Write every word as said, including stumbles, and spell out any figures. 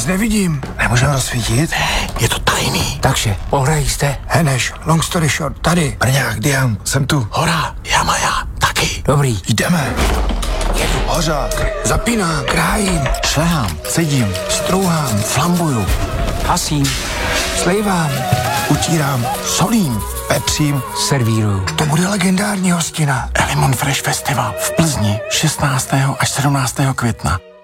nevidím. Nemůžeme rozsvítit? Je to tajný. Takže, pohrají jste. Heneš, long story short, tady. Brňák, Dian, jsem tu. Hora, Jamaja, taky. Dobrý. Jdeme. Hořák. Zapínám, krájím, Šlehám, cedím, strouhám, flambuju, hasím, slejvám, utírám, solím, pepřím. servíruju. To bude legendární hostina. Elimon Fresh Festival v Plzni šestnáctého až sedmnáctého května.